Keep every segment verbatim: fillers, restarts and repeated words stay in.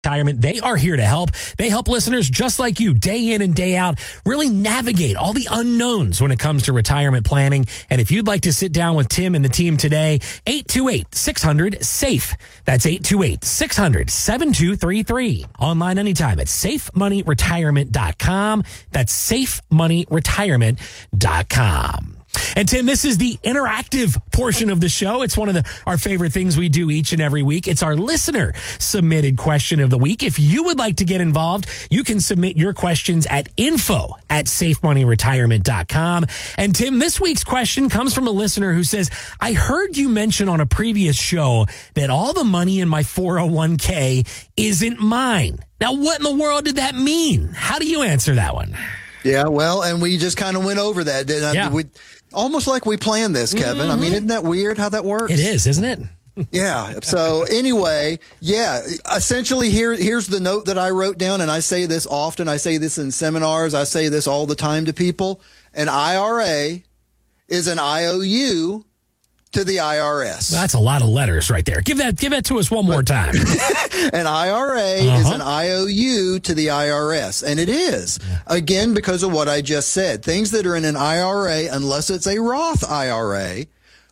Retirement. They are here to help. They help listeners just like you day in and day out really navigate all the unknowns when it comes to retirement planning. And if you'd like to sit down with Tim and the team today, eight two eight, six hundred, S A F E. That's eight two eight, six hundred, seven two three three. Online anytime at safe money retirement dot com. That's safe money retirement dot com. And Tim, this is the interactive portion of the show. It's one of the, our favorite things we do each and every week. It's our listener submitted question of the week. If you would like to get involved, you can submit your questions at info at safe money retirement dot com. And Tim, this week's question comes from a listener who says, I heard you mention on a previous show that all the money in my four oh one k isn't mine. Now, what in the world did that mean? How do you answer that one? Yeah, well, and we just kind of went over that, didn't I? Yeah. We, almost like we planned this, Kevin. Mm-hmm. I mean, isn't that weird how that works? It is, isn't it? Yeah. So anyway, yeah, essentially here, here's the note that I wrote down, and I say this often. I say this in seminars. I say this all the time to people. An I R A is an I O U to the I R S. Well, that's a lot of letters right there. Give that, give that to us one more time. An I R A uh-huh. is an I O U to the I R S, and it is, again, because of what I just said. Things that are in an I R A, unless it's a Roth I R A,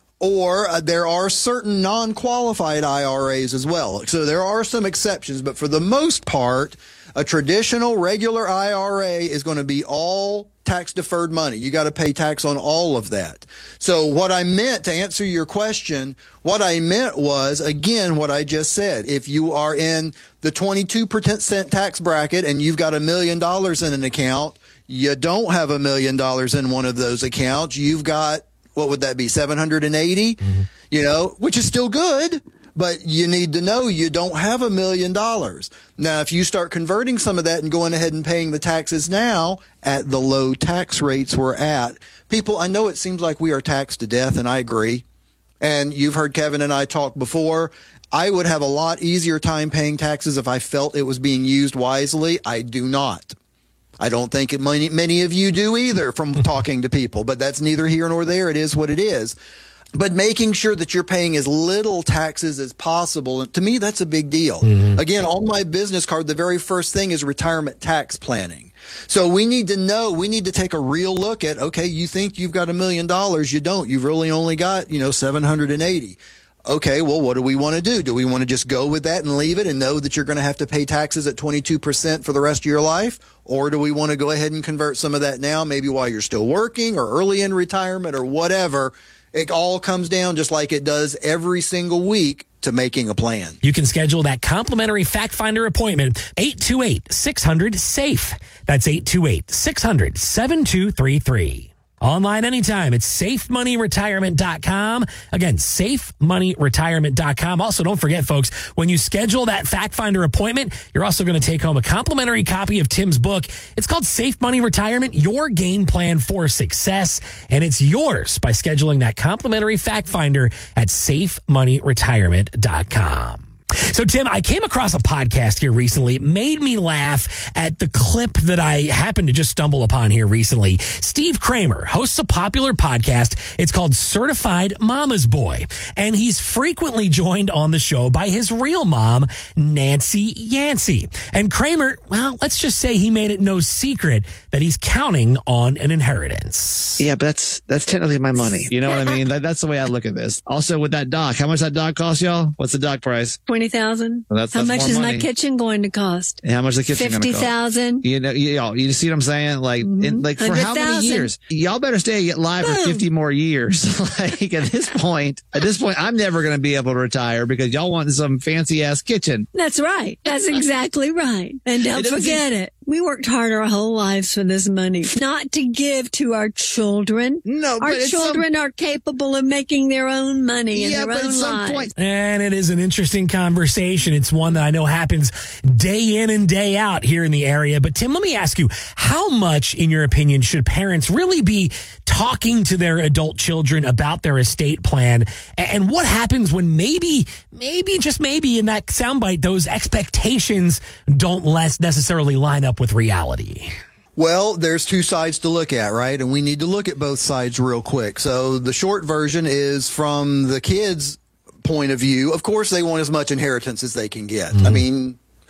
or uh, there are certain non-qualified I R As as well. So there are some exceptions, but for the most part, a traditional regular I R A is going to be all tax-deferred money. You got to pay tax on all of that. So what I meant, to answer your question, what I meant was, again, what I just said. If you are in the twenty-two percent tax bracket and you've got a million dollars in an account, you don't have a million dollars in one of those accounts. You've got, what would that be, seven hundred eighty, mm-hmm. you know, which is still good. But you need to know you don't have a million dollars. Now, if you start converting some of that and going ahead and paying the taxes now at the low tax rates we're at, people, I know it seems like we are taxed to death, and I agree. And you've heard Kevin and I talk before. I would have a lot easier time paying taxes if I felt it was being used wisely. I do not. I don't think it, many, many of you do either from talking to people, but that's neither here nor there. It is what it is. But making sure that you're paying as little taxes as possible, and to me, that's a big deal. Mm-hmm. Again, on my business card, the very first thing is retirement tax planning. So we need to know, we need to take a real look at, okay, you think you've got a million dollars, you don't. You've really only got, you know, seven hundred eighty. Okay, well, what do we want to do? Do we want to just go with that and leave it and know that you're going to have to pay taxes at twenty-two percent for the rest of your life? Or do we want to go ahead and convert some of that now, maybe while you're still working or early in retirement or whatever? It all comes down, just like it does every single week, to making a plan. You can schedule that complimentary fact finder appointment, eight two eight, six hundred, S A F E. That's eight two eight, six hundred, seven two three three. Online anytime. It's safe money retirement dot com. Again, safe money retirement dot com. Also, don't forget, folks, when you schedule that fact finder appointment, you're also going to take home a complimentary copy of Tim's book. It's called Safe Money Retirement, Your Game Plan for Success. And it's yours by scheduling that complimentary fact finder at safe money retirement dot com. So, Tim, I came across a podcast here recently. It made me laugh at the clip that I happened to just stumble upon here recently. Steve Kramer hosts a popular podcast. It's called Certified Mama's Boy. And he's frequently joined on the show by his real mom, Nancy Yancey. And Kramer, well, let's just say he made it no secret that he's counting on an inheritance. Yeah, but that's that's technically my money. You know what I mean? That, that's the way I look at this. Also, with that dock, how much that dock cost, y'all? What's the dock price? Twenty thousand. Well, that's, how that's much more is money. my kitchen going to cost? And how much is the kitchen Fifty thousand. You know, you, y'all, you see what I'm saying? Like, mm-hmm. in, like for how many years? Y'all better stay alive for fifty more years. Like at this point, at this point, I'm never going to be able to retire because y'all want some fancy ass kitchen. That's right. That's exactly right. And don't it forget it. We worked hard our whole lives for this money, not to give to our children. No, our but children some... are capable of making their own money in yeah, their but own at some lives. Point... And it is an interesting conversation. It's one that I know happens day in and day out here in the area. But Tim, let me ask you, how much, in your opinion, should parents really be talking to their adult children about their estate plan? And what happens when maybe, maybe, just maybe in that soundbite, those expectations don't less necessarily line up with reality? Well, there's two sides to look at, right? And we need to look at both sides real quick. So the short version is from the kids' point of view. Of course, they want as much inheritance as they can get. Mm-hmm. I mean,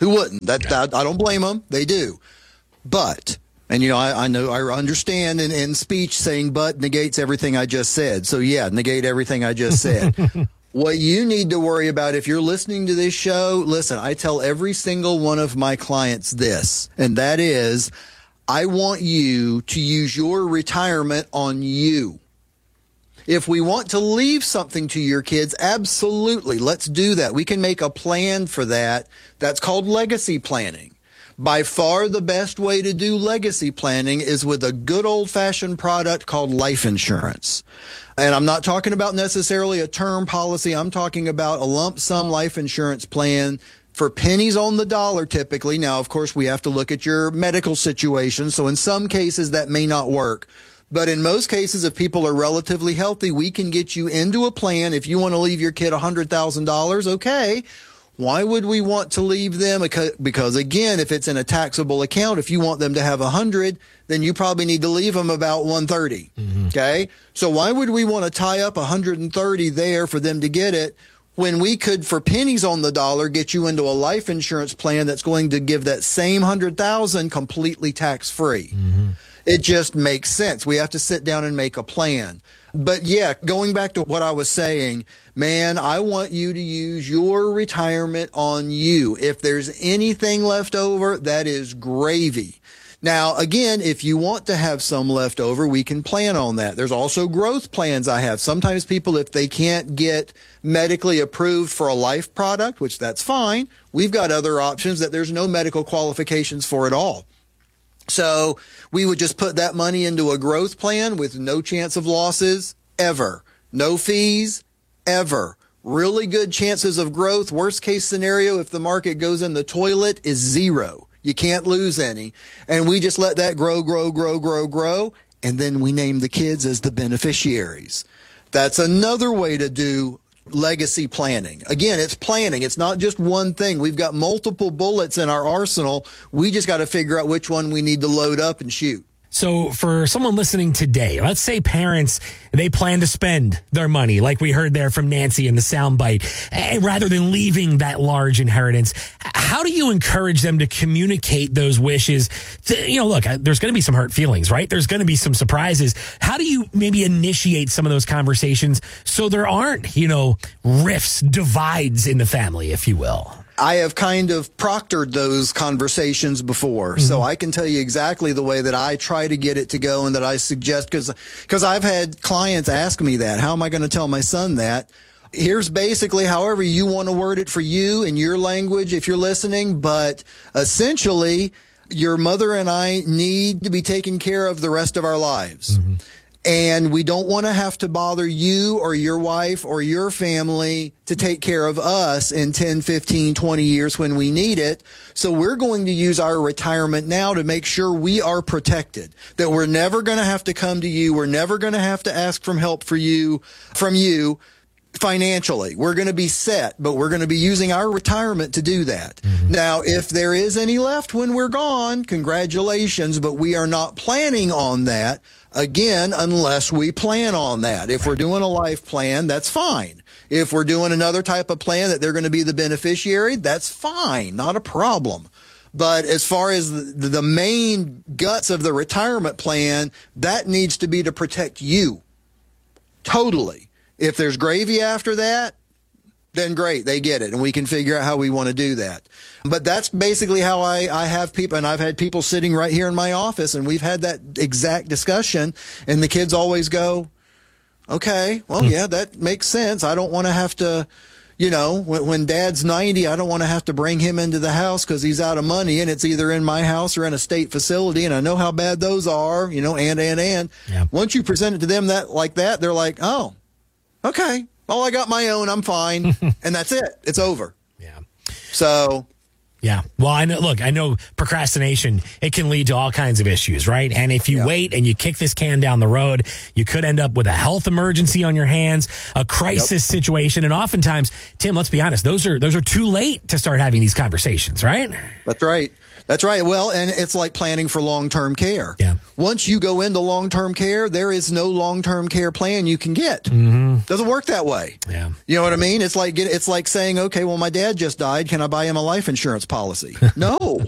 Who wouldn't? That, that I don't blame them. They do. But, and you know, I, I know, I understand in, in speech saying but negates everything I just said. So yeah, negate everything I just said. What you need to worry about if you're listening to this show, listen, I tell every single one of my clients this, and that is, I want you to use your retirement on you. If we want to leave something to your kids, absolutely, let's do that. We can make a plan for that. That's called legacy planning. By far the best way to do legacy planning is with a good old-fashioned product called life insurance. And I'm not talking about necessarily a term policy. I'm talking about a lump sum life insurance plan for pennies on the dollar typically. Now, of course, we have to look at your medical situation. So in some cases, that may not work. But in most cases, if people are relatively healthy, we can get you into a plan. If you want to leave your kid one hundred thousand dollars, okay. Why would we want to leave them? Because, again, if it's in a taxable account, if you want them to have one hundred, then you probably need to leave them about one hundred thirty. Mm-hmm. Okay? So why would we want to tie up one hundred thirty there for them to get it when we could, for pennies on the dollar, get you into a life insurance plan that's going to give that same one hundred thousand completely tax-free? Mm-hmm. It just makes sense. We have to sit down and make a plan. But yeah, going back to what I was saying, man, I want you to use your retirement on you. If there's anything left over, that is gravy. Now, again, if you want to have some left over, we can plan on that. There's also growth plans I have. Sometimes people, if they can't get medically approved for a life product, which that's fine, we've got other options that there's no medical qualifications for at all. So we would just put that money into a growth plan with no chance of losses ever. No fees ever. Really good chances of growth. Worst case scenario, if the market goes in the toilet, is zero. You can't lose any. And we just let that grow, grow, grow, grow, grow. And then we name the kids as the beneficiaries. That's another way to do legacy planning. Again, it's planning. It's not just one thing. We've got multiple bullets in our arsenal. We just got to figure out which one we need to load up and shoot. So for someone listening today, let's say parents, they plan to spend their money, like we heard there from Nancy in the soundbite, rather than leaving that large inheritance. How do you encourage them to communicate those wishes? To, you know, look, there's going to be some hurt feelings, right? There's going to be some surprises. How do you maybe initiate some of those conversations so there aren't, you know, rifts, divides in the family, if you will? I have kind of proctored those conversations before, mm-hmm. so I can tell you exactly the way that I try to get it to go and that I suggest, because because I've had clients ask me that. How am I going to tell my son that? Here's basically however you want to word it for you in your language if you're listening, but essentially your mother and I need to be taken care of the rest of our lives. Mm-hmm. And we don't want to have to bother you or your wife or your family to take care of us in ten, fifteen, twenty years when we need it. So we're going to use our retirement now to make sure we are protected, that we're never going to have to come to you. We're never going to have to ask for help for you, from you financially. We're going to be set, but we're going to be using our retirement to do that. Mm-hmm. Now, if there is any left when we're gone, congratulations, but we are not planning on that. Again, unless we plan on that. If we're doing a life plan, that's fine. If we're doing another type of plan that they're going to be the beneficiary, that's fine. Not a problem. But as far as the, the main guts of the retirement plan, that needs to be to protect you. Totally. If there's gravy after that, then great, they get it, and we can figure out how we want to do that. But that's basically how I, I have people, and I've had people sitting right here in my office, and we've had that exact discussion, and the kids always go, okay, well, yeah, that makes sense. I don't want to have to, you know, when, when dad's ninety, I don't want to have to bring him into the house because he's out of money, and it's either in my house or in a state facility, and I know how bad those are, you know, and, and, and. Yeah. Once you present it to them that like that, they're like, oh, okay. Oh, I got my own. I'm fine. And that's it. It's over. Yeah. So. Yeah. Well, I know, look, I know procrastination, it can lead to all kinds of issues, right? And if you yeah. wait and you kick this can down the road, you could end up with a health emergency on your hands, a crisis yep. situation. And oftentimes, Tim, let's be honest, those are, those are too late to start having these conversations, right? That's right. That's right. Well, and it's like planning for long-term care. Yeah. Once you go into long-term care, there is no long-term care plan you can get. Mm-hmm. Doesn't work that way. Yeah. You know what I mean? It's like it's like saying, okay, well, my dad just died. Can I buy him a life insurance policy? No.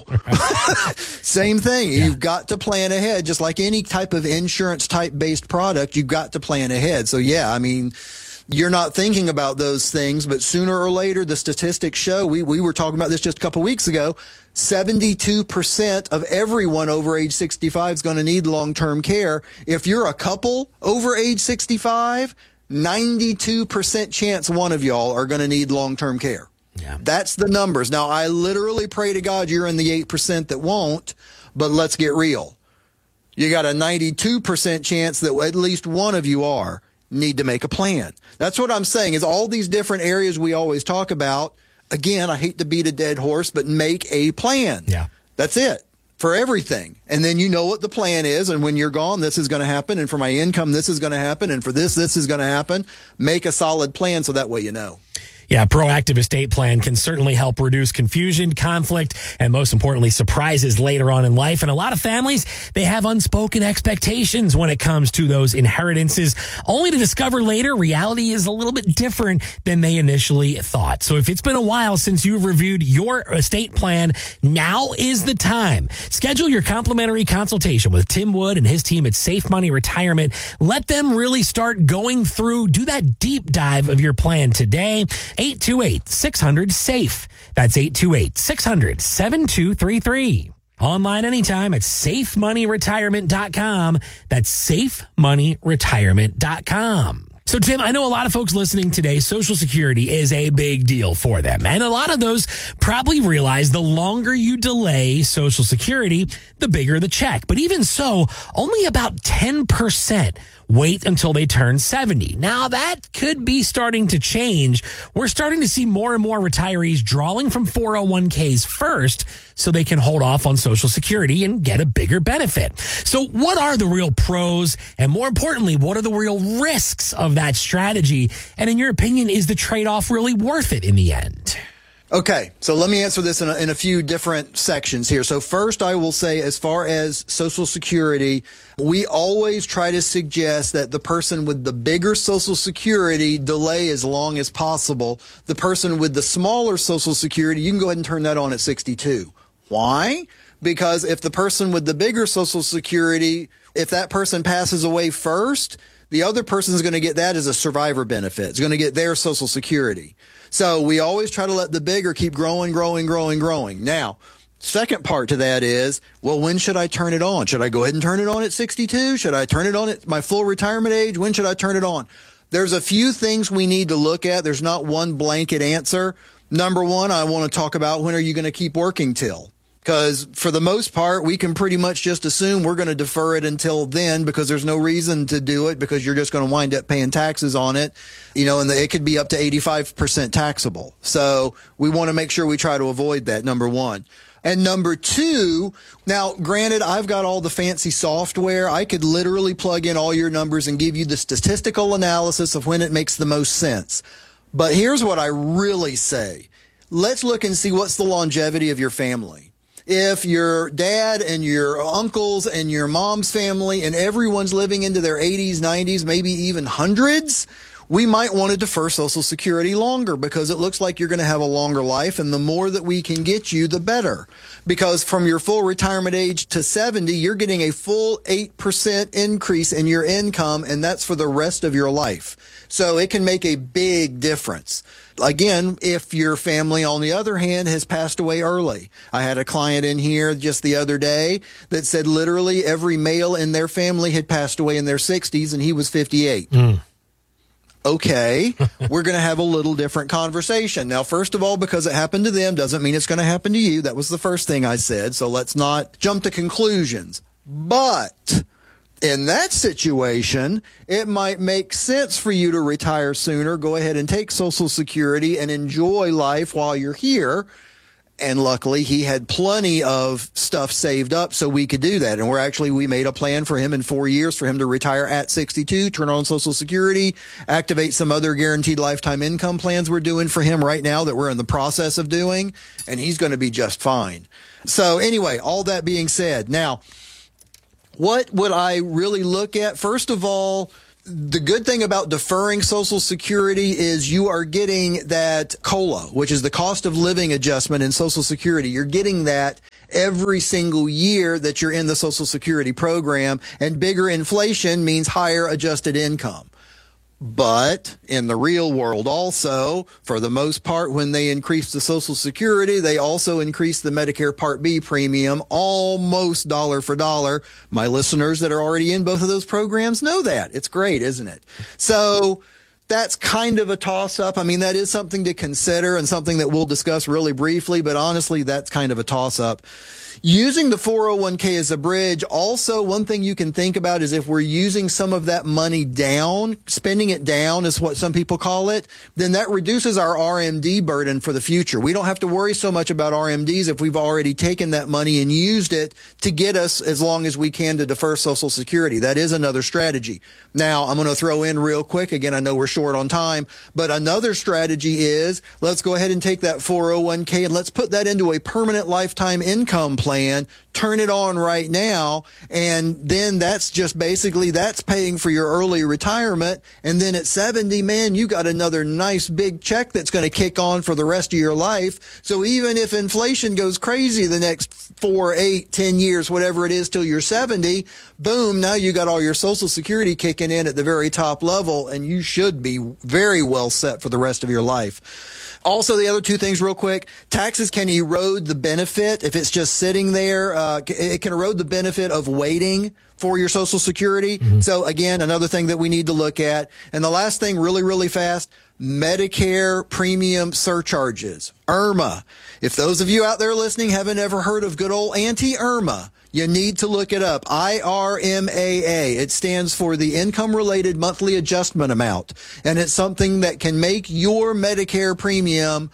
Same thing. Yeah. You've got to plan ahead. Just like any type of insurance type based product, you've got to plan ahead. So yeah, I mean, you're not thinking about those things, but sooner or later, the statistics show, we, we were talking about this just a couple weeks ago, seventy-two percent of everyone over age sixty-five is going to need long-term care. If you're a couple over age sixty-five, ninety-two percent chance one of y'all are going to need long-term care. Yeah. That's the numbers. Now, I literally pray to God you're in the eight percent that won't, but let's get real. You got a ninety-two percent chance that at least one of you are. Need to make a plan. That's what I'm saying is all these different areas we always talk about. Again, I hate to beat a dead horse, but make a plan. Yeah. That's it for everything. And then you know what the plan is. And when you're gone, this is going to happen. And for my income, this is going to happen. And for this, this is going to happen. Make a solid plan so that way you know. Yeah, proactive estate plan can certainly help reduce confusion, conflict, and most importantly, surprises later on in life. And a lot of families, they have unspoken expectations when it comes to those inheritances, only to discover later reality is a little bit different than they initially thought. So if it's been a while since you've reviewed your estate plan, now is the time. Schedule your complimentary consultation with Tim Wood and his team at Safe Money Retirement. Let them really start going through, do that deep dive of your plan today. eight two eight, six hundred, SAFE. That's eight two eight, six hundred, seven two three three. Online anytime at safe money retirement dot com. That's safe money retirement dot com. So, Tim, I know a lot of folks listening today, Social Security is a big deal for them. And a lot of those probably realize the longer you delay Social Security, the bigger the check. But even so, only about ten percent wait until they turn seventy. Now, that could be starting to change. We're starting to see more and more retirees drawing from four oh one k's first so they can hold off on Social Security and get a bigger benefit. So what are the real pros? And more importantly, what are the real risks of that strategy? And in your opinion, is the trade-off really worth it in the end? Okay, so let me answer this in a, in a few different sections here. So first, I will say as far as Social Security, we always try to suggest that the person with the bigger Social Security delay as long as possible. The person with the smaller Social Security, you can go ahead and turn that on at sixty-two. Why? Because if the person with the bigger Social Security, if that person passes away first, the other person is going to get that as a survivor benefit. It's going to get their Social Security. So we always try to let the bigger keep growing, growing, growing, growing. Now, second part to that is, well, when should I turn it on? Should I go ahead and turn it on at sixty-two? Should I turn it on at my full retirement age? When should I turn it on? There's a few things we need to look at. There's not one blanket answer. Number one, I want to talk about when are you going to keep working till? Because for the most part, we can pretty much just assume we're going to defer it until then because there's no reason to do it because you're just going to wind up paying taxes on it, you know, and the, it could be up to eighty-five percent taxable. So we want to make sure we try to avoid that, number one. And number two, now, granted, I've got all the fancy software. I could literally plug in all your numbers and give you the statistical analysis of when it makes the most sense. But here's what I really say. Let's look and see what's the longevity of your family. If your dad and your uncles and your mom's family and everyone's living into their eighties, nineties, maybe even hundreds, we might want to defer Social Security longer because it looks like you're going to have a longer life. And the more that we can get you, the better. Because from your full retirement age to seventy, you're getting a full eight percent increase in your income, and that's for the rest of your life. So it can make a big difference. Again, if your family, on the other hand, has passed away early. I had a client in here just the other day that said literally every male in their family had passed away in their sixties, and he was fifty-eight. Mm. Okay, we're going to have a little different conversation. Now, first of all, because it happened to them doesn't mean it's going to happen to you. That was the first thing I said, so let's not jump to conclusions. But in that situation, it might make sense for you to retire sooner, go ahead and take Social Security and enjoy life while you're here. And luckily, he had plenty of stuff saved up so we could do that. And we're actually, we made a plan for him in four years for him to retire at sixty-two, turn on Social Security, activate some other guaranteed lifetime income plans we're doing for him right now that we're in the process of doing. And he's going to be just fine. So anyway, all that being said, now, what would I really look at? First of all, the good thing about deferring Social Security is you are getting that COLA, which is the cost of living adjustment in Social Security. You're getting that every single year that you're in the Social Security program, and bigger inflation means higher adjusted income. But in the real world also, for the most part, when they increase the Social Security, they also increase the Medicare Part B premium almost dollar for dollar. My listeners that are already in both of those programs know that. It's great, isn't it? So that's kind of a toss-up. I mean, that is something to consider and something that we'll discuss really briefly, but honestly, that's kind of a toss-up. Using the four oh one k as a bridge, also one thing you can think about is if we're using some of that money down, spending it down is what some people call it, then that reduces our R M D burden for the future. We don't have to worry so much about R M Ds if we've already taken that money and used it to get us as long as we can to defer Social Security. That is another strategy. Now, I'm going to throw in real quick, again, I know we're short on time, but another strategy is let's go ahead and take that four oh one k and let's put that into a permanent lifetime income plan. Turn it on right now, and then that's just basically that's paying for your early retirement. And then at seventy, man, you got another nice big check that's going to kick on for the rest of your life. So even if inflation goes crazy the next four, eight, ten years, whatever it is, till you're seventy, boom, now you got all your Social Security kicking in at the very top level, and you should be very well set for the rest of your life. Also, the other two things real quick, taxes can erode the benefit. If it's just sitting there, uh, it can erode the benefit of waiting for your Social Security. Mm-hmm. So again, another thing that we need to look at. And the last thing really, really fast, Medicare premium surcharges. IRMA. If those of you out there listening haven't ever heard of good old Auntie Irma, you need to look it up. I R M A A. It stands for the Income-Related Monthly Adjustment Amount. And it's something that can make your Medicare premium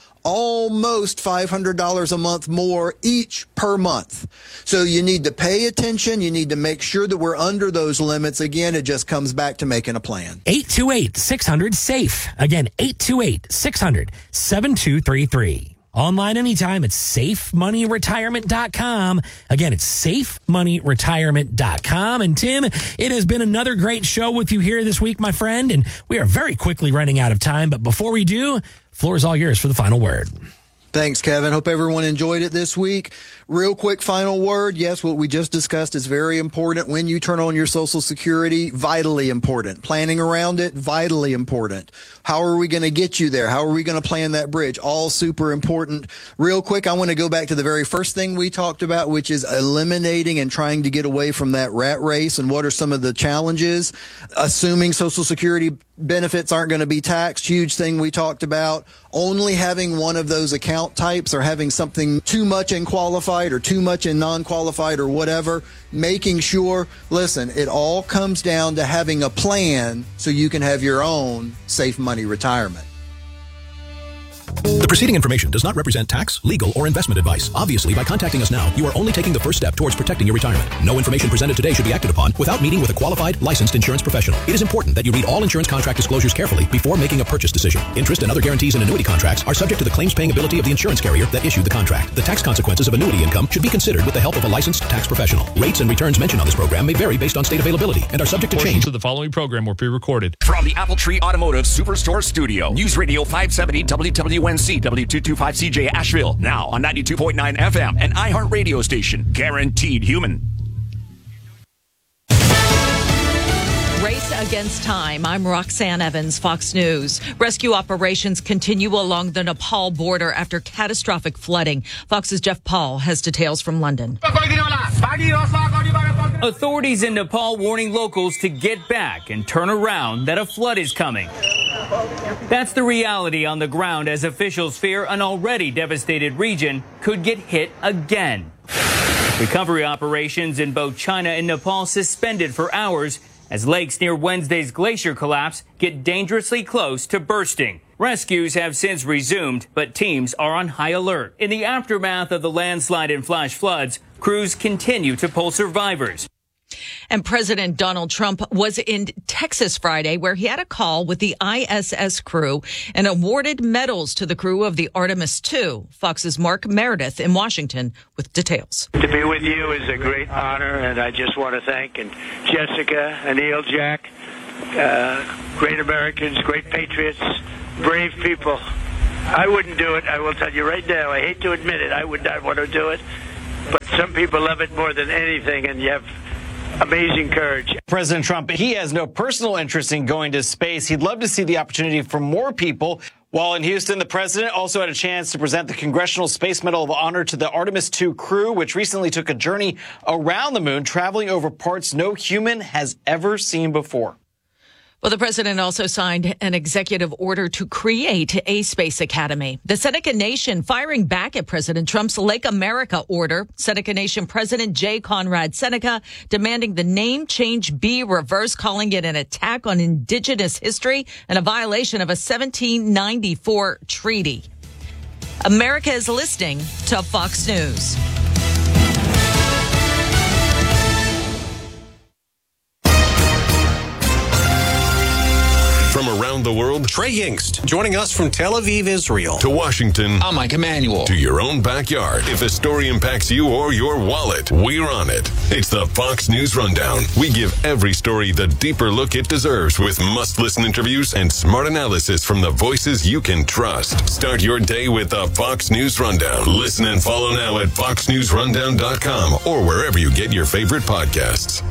almost five hundred dollars a month more each per month. So you need to pay attention. You need to make sure that we're under those limits. Again, it just comes back to making a plan. eight two eight, six hundred, SAFE. Again, eight two eight, six hundred, seven two three three. Online anytime at safe money retirement dot com. Again, it's safe money retirement dot com. And Tim, it has been another great show with you here this week, my friend. And we are very quickly running out of time. But before we do, floor is all yours for the final word. Thanks, Kevin. Hope everyone enjoyed it this week. Real quick final word. Yes, what we just discussed is very important when you turn on your Social Security. Vitally important. Planning around it, vitally important. How are we going to get you there? How are we going to plan that bridge? All super important. Real quick, I want to go back to the very first thing we talked about, which is eliminating and trying to get away from that rat race. And what are some of the challenges? Assuming Social Security benefits aren't going to be taxed. Huge thing we talked about. Only having one of those account types or having something too much in qualified or too much in non-qualified or whatever. Making sure, listen, it all comes down to having a plan so you can have your own safe money retirement. The preceding information does not represent tax, legal, or investment advice. Obviously, by contacting us now, you are only taking the first step towards protecting your retirement. No information presented today should be acted upon without meeting with a qualified, licensed insurance professional. It is important that you read all insurance contract disclosures carefully before making a purchase decision. Interest and other guarantees in annuity contracts are subject to the claims-paying ability of the insurance carrier that issued the contract. The tax consequences of annuity income should be considered with the help of a licensed tax professional. Rates and returns mentioned on this program may vary based on state availability and are subject to change. Portions of the following program were pre-recorded. From the Apple Tree Automotive Superstore Studio, News Radio five seventy W W N C W two twenty-five C J Asheville, now on ninety-two point nine F M and iHeart Radio Station, guaranteed human. Race against time. I'm Roxanne Evans, Fox News. Rescue operations continue along the Nepal border after catastrophic flooding. Fox's Jeff Paul has details from London. Authorities in Nepal warning locals to get back and turn around, that a flood is coming. That's the reality on the ground as officials fear an already devastated region could get hit again. Recovery operations in both China and Nepal suspended for hours as lakes near Wednesday's glacier collapse get dangerously close to bursting. Rescues have since resumed, but teams are on high alert. In the aftermath of the landslide and flash floods, crews continue to pull survivors. And President Donald Trump was in Texas Friday, where he had a call with the I S S crew and awarded medals to the crew of the Artemis two. Fox's Mark Meredith in Washington with details. To be with you is a great honor, and I just want to thank and Jessica, Anil, Jack, uh, great Americans, great patriots, brave people. I wouldn't do it. I will tell you right now. I hate to admit it. I would not want to do it. But some people love it more than anything, and you have amazing courage. President Trump, he has no personal interest in going to space. He'd love to see the opportunity for more people. While in Houston, the president also had a chance to present the Congressional Space Medal of Honor to the Artemis two crew, which recently took a journey around the moon, traveling over parts no human has ever seen before. Well, the president also signed an executive order to create a space academy. The Seneca Nation firing back at President Trump's Lake America order. Seneca Nation President J. Conrad Seneca demanding the name change be reversed, calling it an attack on indigenous history and a violation of a seventeen ninety-four treaty. America is listening to Fox News. From around the world, Trey Yingst, joining us from Tel Aviv, Israel. To Washington, I'm Mike Emanuel. To your own backyard. If a story impacts you or your wallet, we're on it. It's the Fox News Rundown. We give every story the deeper look it deserves with must-listen interviews and smart analysis from the voices you can trust. Start your day with the Fox News Rundown. Listen and follow now at fox news rundown dot com or wherever you get your favorite podcasts.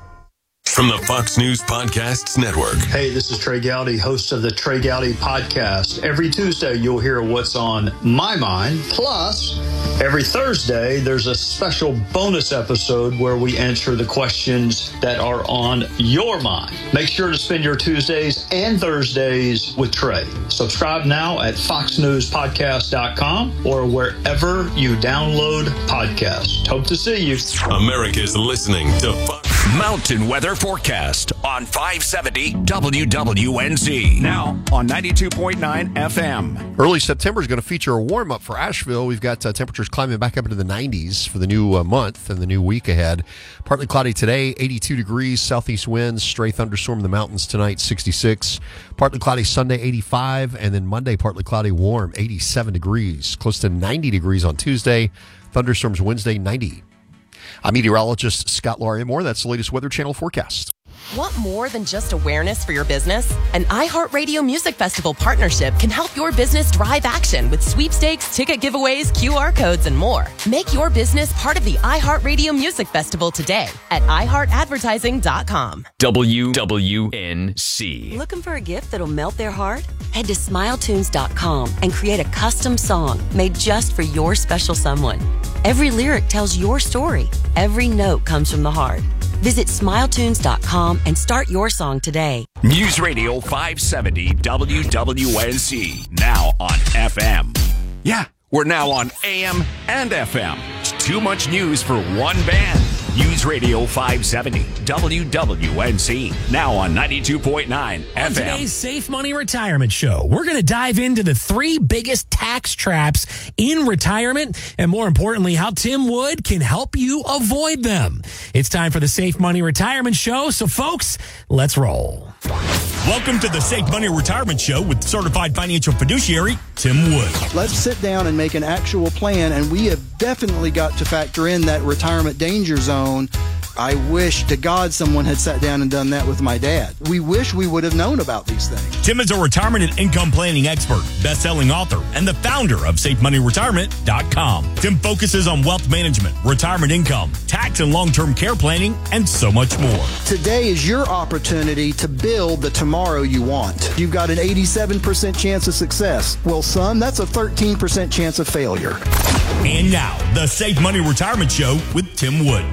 From the Fox News Podcasts Network. Hey, this is Trey Gowdy, host of the Trey Gowdy Podcast. Every Tuesday, you'll hear what's on my mind. Plus, every Thursday, there's a special bonus episode where we answer the questions that are on your mind. Make sure to spend your Tuesdays and Thursdays with Trey. Subscribe now at fox news podcast dot com or wherever you download podcasts. Hope to see you. America's listening to Fox. Mountain weather forecast on five seventy W W N Z. Now on ninety-two point nine F M. Early September is going to feature a warm-up for Asheville. We've got uh, temperatures climbing back up into the nineties for the new uh, month and the new week ahead. Partly cloudy today, eighty-two degrees, southeast winds, stray thunderstorm in the mountains tonight, sixty-six. Partly cloudy Sunday, eighty-five, and then Monday, partly cloudy, warm, eighty-seven degrees. Close to ninety degrees on Tuesday. Thunderstorms Wednesday, ninety. I'm meteorologist Scott Larimore. That's the latest Weather Channel forecast. Want more than just awareness for your business? An iHeartRadio Music Festival partnership can help your business drive action with sweepstakes, ticket giveaways, Q R codes, and more. Make your business part of the iHeartRadio Music Festival today at i heart advertising dot com. W W N C. Looking for a gift that'll melt their heart? Head to smile tunes dot com and create a custom song made just for your special someone. Every lyric tells your story. Every note comes from the heart. Visit smile tunes dot com and start your song today. News Radio five seventy W W N Z. Now on F M. Yeah, we're now on A M and F M. It's too much news for one band. News Radio five seventy W W N Z. Now on ninety-two point nine F M. On today's Safe Money Retirement Show, we're going to dive into the three biggest tax traps in retirement, and more importantly, how Tim Wood can help you avoid them. It's time for the Safe Money Retirement Show. So, folks, let's roll. Welcome to the Safe Money Retirement Show with certified financial fiduciary Tim Wood. Let's sit down and make an actual plan, and we have definitely got to factor in that retirement danger zone. I wish to God someone had sat down and done that with my dad. We wish we would have known about these things. Tim is a retirement and income planning expert, best-selling author, and the founder of safe money retirement dot com. Tim focuses on wealth management, retirement income, tax and long-term care planning, and so much more. Today is your opportunity to build the tomorrow you want. You've got an eighty-seven percent chance of success. Well, son, that's a thirteen percent chance of failure. And now, the Safe Money Retirement Show with Tim Wood.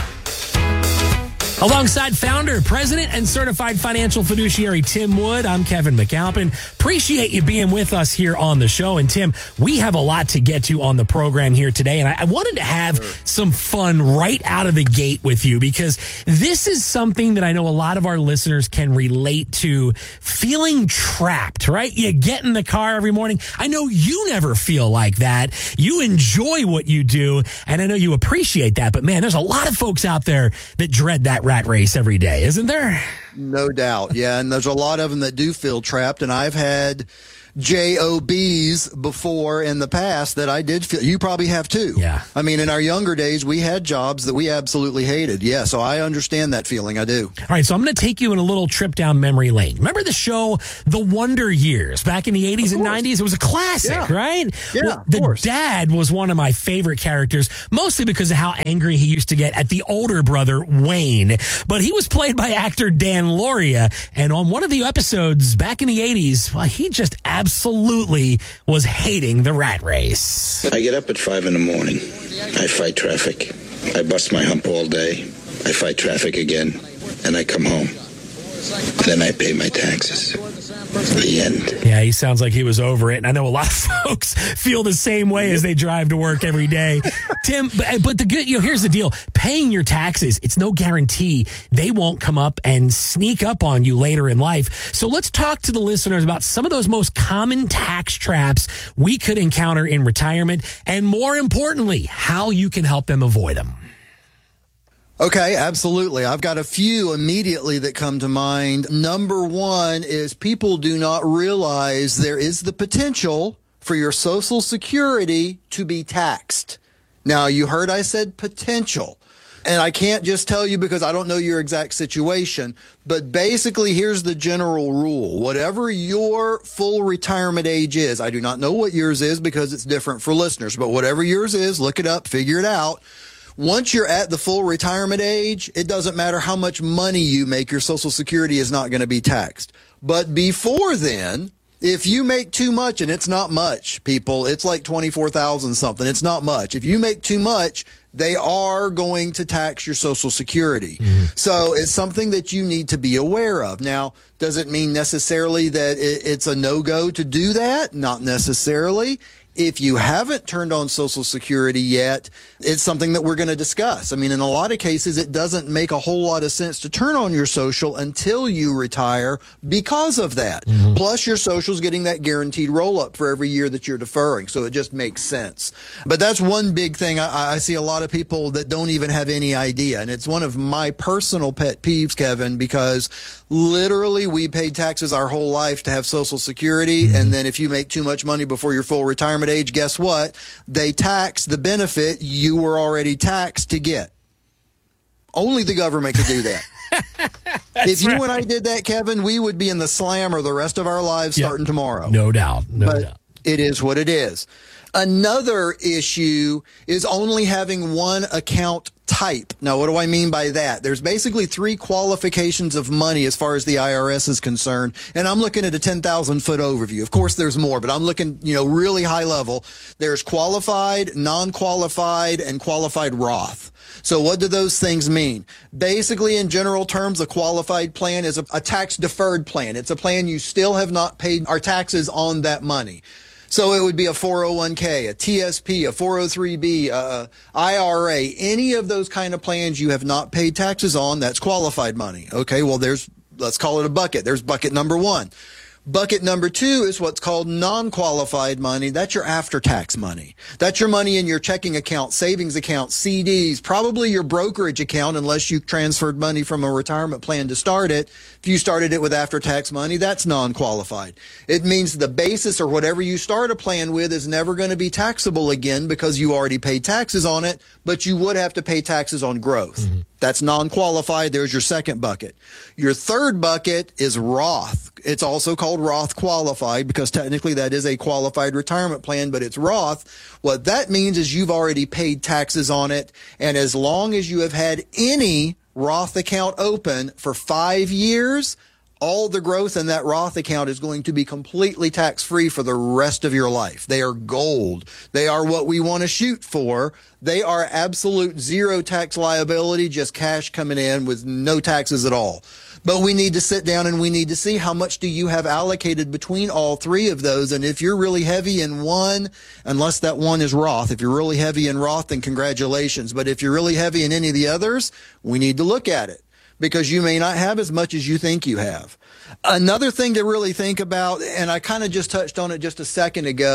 Alongside founder, president, and certified financial fiduciary Tim Wood, I'm Kevin McAlpin. Appreciate you being with us here on the show. And Tim, we have a lot to get to on the program here today. And I, I wanted to have sure. some fun right out of the gate with you, because this is something that I know a lot of our listeners can relate to, feeling trapped, right? You get in the car every morning. I know you never feel like that. You enjoy what you do, and I know you appreciate that. But man, there's a lot of folks out there that dread that rat race every day, isn't there? No doubt. Yeah. And there's a lot of them that do feel trapped. And I've had J O Bs before in the past that I did feel. You probably have too. Yeah. I mean, in our younger days, we had jobs that we absolutely hated. Yeah. So I understand that feeling. I do. All right. So I'm going to take you in a little trip down memory lane. Remember the show, The Wonder Years, back in the eighties and nineties? It was a classic, Yeah. right? Yeah, Well, of the course. dad was one of my favorite characters, mostly because of how angry he used to get at the older brother, Wayne. But he was played by actor Dan Lauria. And on one of the episodes back in the eighties, well, he just absolutely was hating the rat race. I get up at five in the morning. I fight traffic. I bust my hump all day. I fight traffic again. And I come home. Then I pay my taxes. The end. Yeah, he sounds like he was over it. And I know a lot of folks feel the same way as they drive to work every day. Tim, but, but the good, you know, here's the deal. Paying your taxes, it's no guarantee they won't come up and sneak up on you later in life. So let's talk to the listeners about some of those most common tax traps we could encounter in retirement. And more importantly, how you can help them avoid them. Okay, absolutely. I've got a few immediately that come to mind. Number one is people do not realize there is the potential for your Social Security to be taxed. Now, you heard I said potential. And I can't just tell you because I don't know your exact situation, but basically here's the general rule. Whatever your full retirement age is, I do not know what yours is because it's different for listeners, but whatever yours is, look it up, figure it out. Once you're at the full retirement age, it doesn't matter how much money you make, your Social Security is not going to be taxed. But before then, if you make too much, and it's not much, people, it's like twenty-four thousand something. It's not much. If you make too much, they are going to tax your Social Security. Mm-hmm. So it's something that you need to be aware of. Now, does it mean necessarily that it's a no-go to do that? Not necessarily. If you haven't turned on Social Security yet, it's something that we're going to discuss. I mean, in a lot of cases, it doesn't make a whole lot of sense to turn on your Social until you retire because of that. Mm-hmm. Plus, your Social's getting that guaranteed roll-up for every year that you're deferring, so it just makes sense. But that's one big thing. I, I see a lot of people that don't even have any idea, and it's one of my personal pet peeves, Kevin, because literally we paid taxes our whole life to have Social Security, mm-hmm. and then if you make too much money before your full retirement age, guess what? They tax the benefit you were already taxed to get. Only the government could do that. If you right. and I did that, Kevin, we would be in the slammer the rest of our lives yep. starting tomorrow. No doubt. No but doubt. It is what it is. Another issue is only having one account type. Now, what do I mean by that? There's basically three qualifications of money as far as the I R S is concerned. And I'm looking at a ten thousand foot overview. Of course, there's more, but I'm looking, you know, really high level. There's qualified, non-qualified, and qualified Roth. So what do those things mean? Basically, in general terms, a qualified plan is a, a tax-deferred plan. It's a plan you still have not paid our taxes on that money. So it would be a four oh one k, a T S P, a four oh three b, a I R A, any of those kind of plans you have not paid taxes on, that's qualified money. Okay, well, there's, let's call it a bucket. There's bucket number one. Bucket number two is what's called non-qualified money. That's your after-tax money. That's your money in your checking account, savings account, C Ds, probably your brokerage account, unless you transferred money from a retirement plan to start it. If you started it with after-tax money, that's non-qualified. It means the basis or whatever you start a plan with is never going to be taxable again because you already paid taxes on it, but you would have to pay taxes on growth. Mm-hmm. That's non-qualified. There's your second bucket. Your third bucket is Roth. It's also called Roth qualified because technically that is a qualified retirement plan, but it's Roth. What that means is you've already paid taxes on it. And as long as you have had any Roth account open for five years, all the growth in that Roth account is going to be completely tax-free for the rest of your life. They are gold. They are what we want to shoot for. They are absolute zero tax liability, just cash coming in with no taxes at all. But we need to sit down and we need to see how much do you have allocated between all three of those. And if you're really heavy in one, unless that one is Roth, if you're really heavy in Roth, then congratulations. But if you're really heavy in any of the others, we need to look at it, because you may not have as much as you think you have. Another thing to really think about, and I kind of just touched on it just a second ago,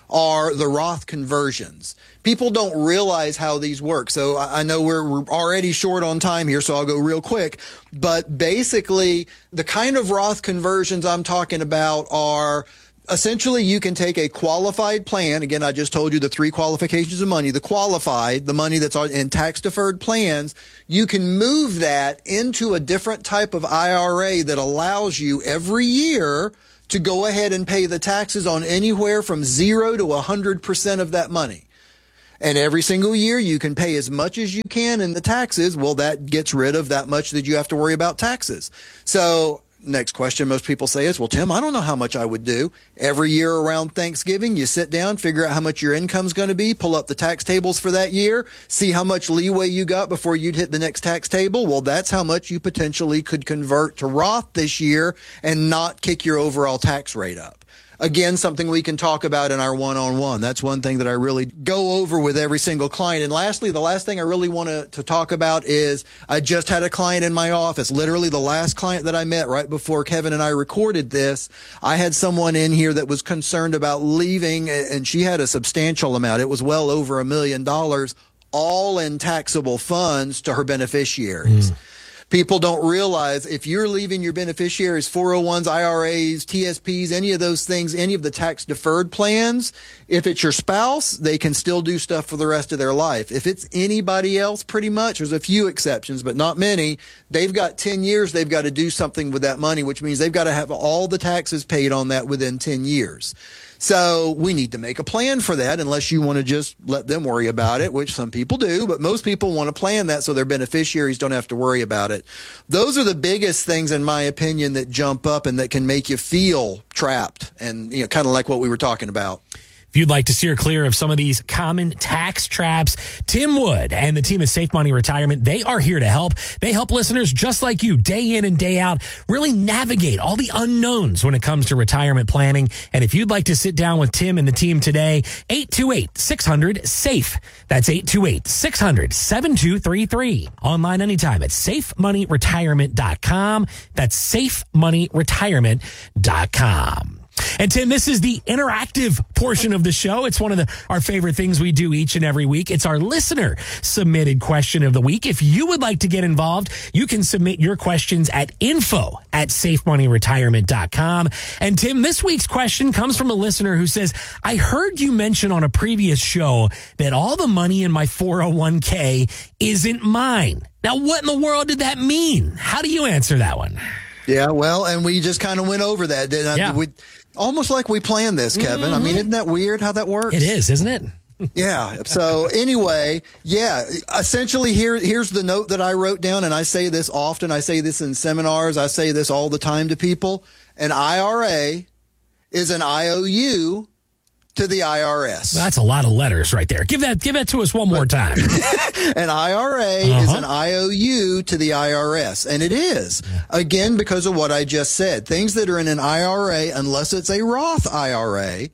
are the Roth conversions. People don't realize how these work. So I know we're, we're already short on time here, so I'll go real quick. But basically, the kind of Roth conversions I'm talking about are essentially you can take a qualified plan. Again, I just told you the three qualifications of money. The qualified, the money that's in tax-deferred plans, you can move that into a different type of I R A that allows you every year to go ahead and pay the taxes on anywhere from zero to one hundred percent of that money. And every single year you can pay as much as you can in the taxes. Well, that gets rid of that much that you have to worry about taxes. So next question most people say is, well, Tim, I don't know how much I would do. Every year around Thanksgiving, you sit down, figure out how much your income's going to be, pull up the tax tables for that year, see how much leeway you got before you'd hit the next tax table. Well, that's how much you potentially could convert to Roth this year and not kick your overall tax rate up. Again, something we can talk about in our one-on-one. That's one thing that I really go over with every single client. And lastly, the last thing I really want to, to talk about is I just had a client in my office, literally the last client that I met right before Kevin and I recorded this. I had someone in here that was concerned about leaving, and she had a substantial amount. It was well over a million dollars, all in taxable funds to her beneficiaries. Mm. People don't realize if you're leaving your beneficiaries, four oh ones, I R As, T S Ps, any of those things, any of the tax deferred plans, if it's your spouse, they can still do stuff for the rest of their life. If it's anybody else, pretty much, there's a few exceptions, but not many. They've got ten years. They've got to do something with that money, which means they've got to have all the taxes paid on that within ten years. So we need to make a plan for that unless you want to just let them worry about it, which some people do, but most people want to plan that so their beneficiaries don't have to worry about it. Those are the biggest things, in my opinion, that jump up and that can make you feel trapped and, you know, kind of like what we were talking about. If you'd like to steer clear of some of these common tax traps, Tim Wood and the team at Safe Money Retirement, they are here to help. They help listeners just like you day in and day out really navigate all the unknowns when it comes to retirement planning. And if you'd like to sit down with Tim and the team today, eight two eight, six hundred, SAFE. That's eight two eight, six hundred, seven two three three. Online anytime at safe money retirement dot com. That's safe money retirement dot com. And Tim, this is the interactive portion of the show. It's one of the, our favorite things we do each and every week. It's our listener submitted question of the week. If you would like to get involved, you can submit your questions at info at safe money retirement dot com. And Tim, this week's question comes from a listener who says, I heard you mention on a previous show that all the money in my four oh one k isn't mine. Now, what in the world did that mean? How do you answer that one? Yeah, well, and we just kind of went over that, didn't I? Yeah. We, almost like we planned this, Kevin. Mm-hmm. I mean, isn't that weird how that works? It is, isn't it? Yeah. So anyway, yeah, essentially here, here's the note that I wrote down, and I say this often. I say this in seminars. I say this all the time to people. An I R A is an I O U to the I R S. Well, that's a lot of letters right there. Give that, give that to us one more time. An I R A uh-huh. is an I O U to the I R S. And it is, again, because of what I just said. Things that are in an I R A, unless it's a Roth I R A,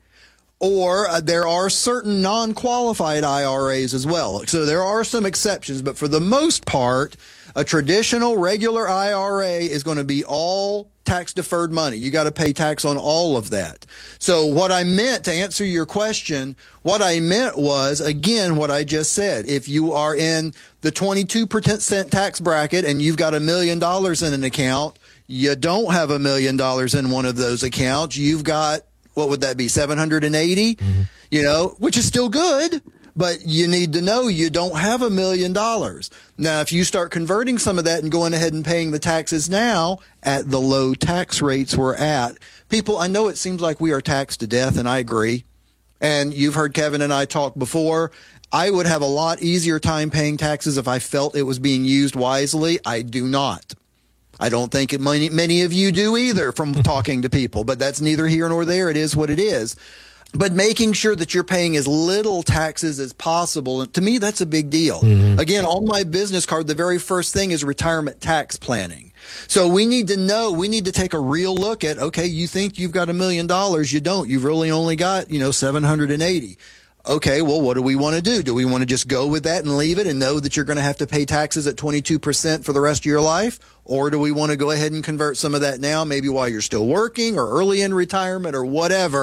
or uh, there are certain non-qualified I R As as well. So there are some exceptions, but for the most part, a traditional regular I R A is going to be all tax deferred money. You got to pay tax on all of that. So what I meant, to answer your question, what I meant was, again, what I just said. If you are in the twenty-two percent tax bracket and you've got a million dollars in an account, you don't have a million dollars in one of those accounts. You've got, what would that be, seven hundred eighty, mm-hmm. you know, which is still good. But you need to know you don't have a million dollars. Now, if you start converting some of that and going ahead and paying the taxes now at the low tax rates we're at, people, I know it seems like we are taxed to death, and I agree. And you've heard Kevin and I talk before. I would have a lot easier time paying taxes if I felt it was being used wisely. I do not. I don't think it, many, many of you do either from talking to people, but that's neither here nor there. It is what it is. But making sure that you're paying as little taxes as possible, to me, that's a big deal. Mm-hmm. Again, on my business card, the very first thing is retirement tax planning. So we need to know, we need to take a real look at, okay, you think you've got a million dollars, you don't. You've really only got, you know, seven hundred eighty. Okay, well, what do we want to do? Do we want to just go with that and leave it and know that you're going to have to pay taxes at twenty-two percent for the rest of your life? Or do we want to go ahead and convert some of that now, maybe while you're still working or early in retirement or whatever,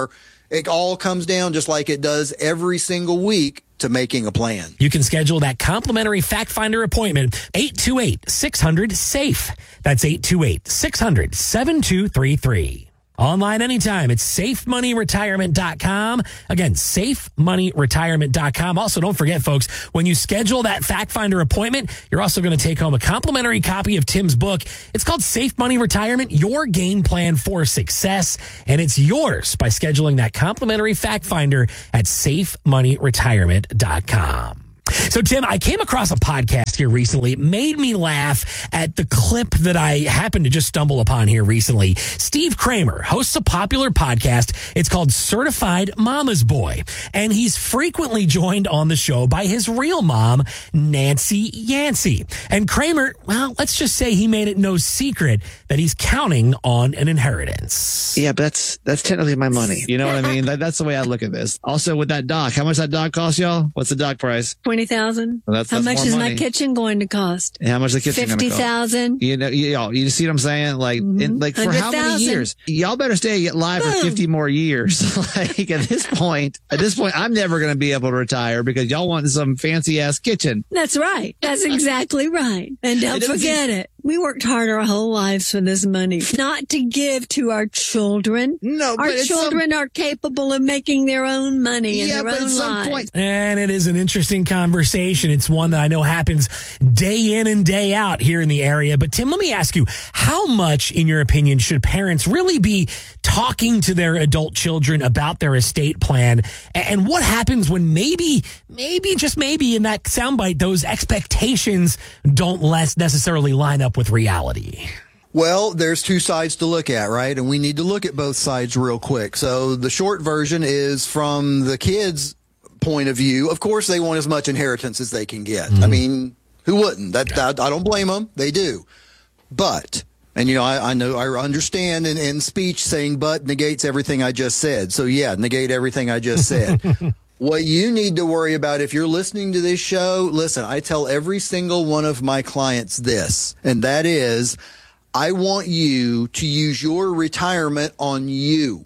It all comes down, just like it does every single week, to making a plan. You can schedule that complimentary fact finder appointment, eight two eight, six hundred, SAFE. That's eight two eight, six hundred, seven two three three. Online anytime. It's safe money retirement dot com. Again, safe money retirement dot com. Also, don't forget, folks, when you schedule that fact finder appointment, you're also going to take home a complimentary copy of Tim's book. It's called Safe Money Retirement, Your Game Plan for Success. And it's yours by scheduling that complimentary fact finder at safe money retirement dot com. So, Tim, I came across a podcast here recently. It made me laugh at the clip that I happened to just stumble upon here recently. Steve Kramer hosts a popular podcast. It's called Certified Mama's Boy. And he's frequently joined on the show by his real mom, Nancy Yancey. And Kramer, well, let's just say he made it no secret that he's counting on an inheritance. Yeah, but that's that's technically my money. You know what I mean? That, that's the way I look at this. Also, with that dock, how much that dock cost, y'all? What's the dock price? Twenty thousand. Well, that's, how that's much more is money. my kitchen going to cost? And how much is the kitchen Fifty thousand. You know, you, y'all, you see what I'm saying? Like, mm-hmm. in, like for how many years? Y'all better stay alive for fifty more years. Like at this point, at this point, I'm never going to be able to retire because y'all want some fancy ass kitchen. That's right. That's exactly right. And don't forget it. We worked hard our whole lives for this money, not to give to our children. No, our but children some... are capable of making their own money in yeah, their but own at some lives. Point... And it is an interesting conversation. It's one that I know happens day in and day out here in the area. But Tim, let me ask you, how much, in your opinion, should parents really be talking to their adult children about their estate plan? And what happens when maybe, maybe, just maybe in that soundbite, those expectations don't less necessarily line up with reality? Well, there's two sides to look at, right? And we need to look at both sides real quick. So the short version is from the kids' point of view. Of course, they want as much inheritance as they can get. Mm-hmm. I mean, who wouldn't? That, I, I don't blame them. They do. But, and you know, I, I know, I understand in, in speech saying but negates everything I just said. So yeah, negate everything I just said. What you need to worry about if you're listening to this show, listen, I tell every single one of my clients this, and that is, I want you to use your retirement on you.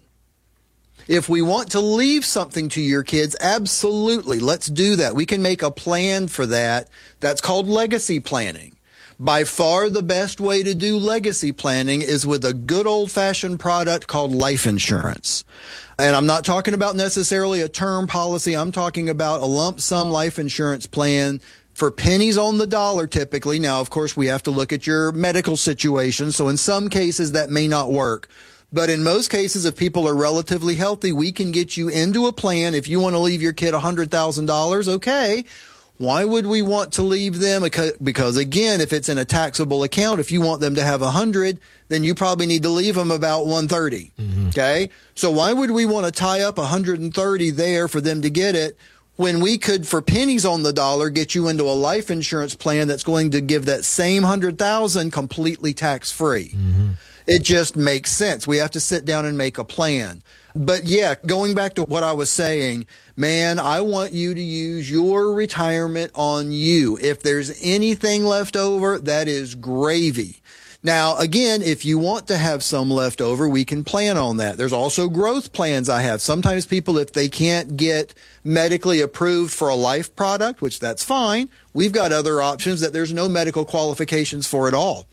If we want to leave something to your kids, absolutely, let's do that. We can make a plan for that. That's called legacy planning. By far the best way to do legacy planning is with a good old-fashioned product called life insurance. And I'm not talking about necessarily a term policy. I'm talking about a lump sum life insurance plan for pennies on the dollar typically. Now, of course, we have to look at your medical situation. So in some cases that may not work. But in most cases, if people are relatively healthy, we can get you into a plan. If you want to leave your kid one hundred thousand dollars, okay. Why would we want to leave them? Because again, if it's in a taxable account, if you want them to have one hundred, then you probably need to leave them about one thirty. Mm-hmm. Okay. So why would we want to tie up one hundred thirty there for them to get it when we could, for pennies on the dollar, get you into a life insurance plan that's going to give that same one hundred thousand completely tax free? Mm-hmm. It just makes sense. We have to sit down and make a plan. But yeah, going back to what I was saying, man, I want you to use your retirement on you. If there's anything left over, that is gravy. Now, again, if you want to have some left over, we can plan on that. There's also growth plans I have. Sometimes people, if they can't get medically approved for a life product, which that's fine, we've got other options that there's no medical qualifications for at all.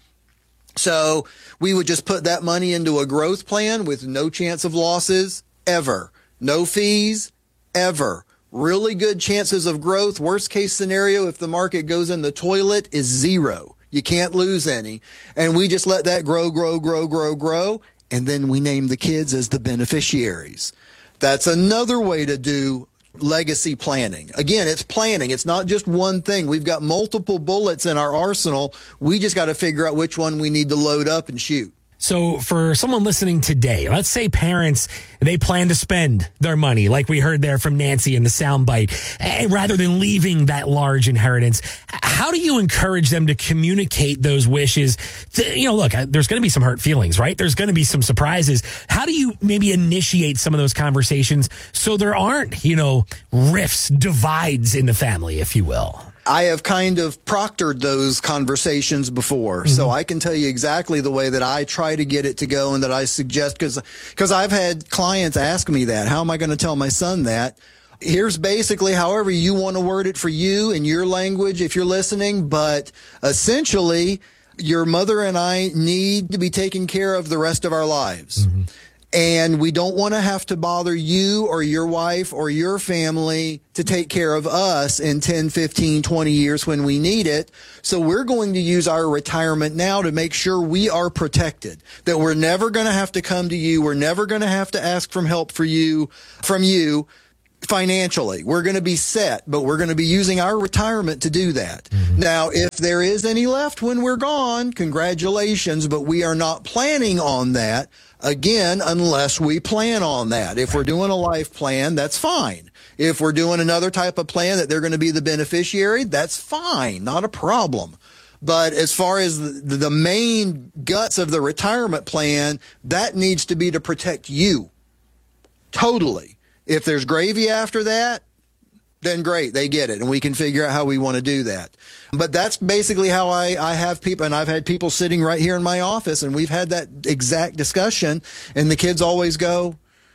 So we would just put that money into a growth plan with no chance of losses ever. No fees ever. Really good chances of growth. Worst case scenario, if the market goes in the toilet, is zero. You can't lose any. And we just let that grow, grow, grow, grow, grow. And then we name the kids as the beneficiaries. That's another way to do legacy planning. Again, it's planning. It's not just one thing. We've got multiple bullets in our arsenal. We just got to figure out which one we need to load up and shoot. So for someone listening today, let's say parents, they plan to spend their money, like we heard there from Nancy in the soundbite, rather than leaving that large inheritance. How do you encourage them to communicate those wishes? To, you know, look, there's going to be some hurt feelings, right? There's going to be some surprises. How do you maybe initiate some of those conversations so there aren't, you know, rifts, divides in the family, if you will? I have kind of proctored those conversations before, mm-hmm. so I can tell you exactly the way that I try to get it to go and that I suggest, because because I've had clients ask me that. How am I going to tell my son that? Here's basically however you want to word it for you in your language if you're listening, but essentially your mother and I need to be taken care of the rest of our lives. Mm-hmm. And we don't want to have to bother you or your wife or your family to take care of us in ten, fifteen, twenty years when we need it. So we're going to use our retirement now to make sure we are protected, that we're never going to have to come to you. We're never going to have to ask for help for you, from you financially. We're going to be set, but we're going to be using our retirement to do that. Mm-hmm. Now, if there is any left when we're gone, congratulations, but we are not planning on that. Again, unless we plan on that. If we're doing a life plan, that's fine. If we're doing another type of plan that they're going to be the beneficiary, that's fine. Not a problem. But as far as the, the main guts of the retirement plan, that needs to be to protect you. Totally. If there's gravy after that, then great, they get it, and we can figure out how we want to do that. But that's basically how I, I have people, and I've had people sitting right here in my office, and we've had that exact discussion, and the kids always go,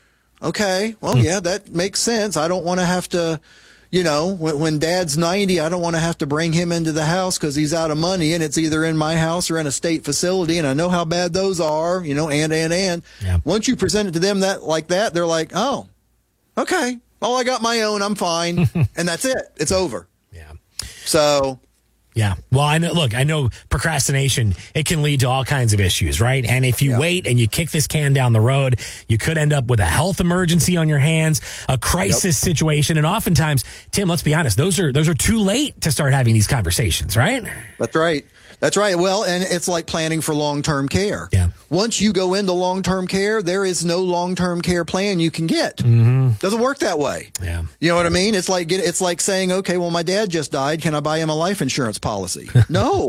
okay, well, yeah, that makes sense. I don't want to have to, you know, when, when Dad's ninety, I don't want to have to bring him into the house because he's out of money, and it's either in my house or in a state facility, and I know how bad those are, you know, and, and, and. Yeah. Once you present it to them that like that, they're like, oh, okay. Oh, I got my own. I'm fine. And that's it. It's over. Yeah. So. Yeah. Well, I know, look, I know procrastination, it can lead to all kinds of issues, right? And if you yeah. wait and you kick this can down the road, you could end up with a health emergency on your hands, a crisis yep. situation. And oftentimes, Tim, let's be honest, those are, those are too late to start having these conversations, right? That's right. That's right. Well, and it's like planning for long-term care. Yeah. Once you go into long-term care, there is no long-term care plan you can get. Mm-hmm. Doesn't work that way. Yeah. You know what I mean? It's like it's like saying, okay, well, my dad just died. Can I buy him a life insurance policy? No.